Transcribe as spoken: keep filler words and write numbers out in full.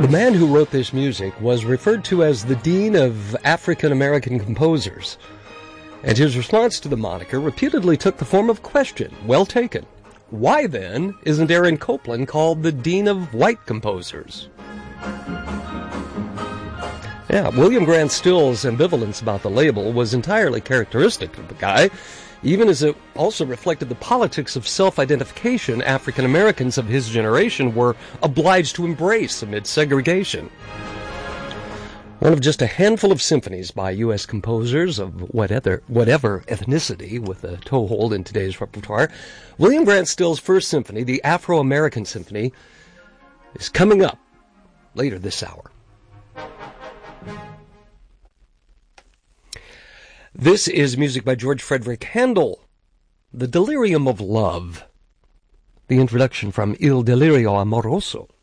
The man who wrote this music was referred to as the Dean of African American Composers, and his response to the moniker repeatedly took the form of question. Well taken. Why, then, isn't Aaron Copland called the Dean of White Composers? Yeah, William Grant Still's ambivalence about the label was entirely characteristic of the guy, even as it also reflected the politics of self-identification African Americans of his generation were obliged to embrace amid segregation. One of just a handful of symphonies by U S composers of whatever, whatever ethnicity with a toehold in today's repertoire, William Grant Still's first symphony, the Afro-American Symphony, is coming up later this hour. This is music by George Frederick Handel, The Delirium of Love, the introduction from Il Delirio Amoroso.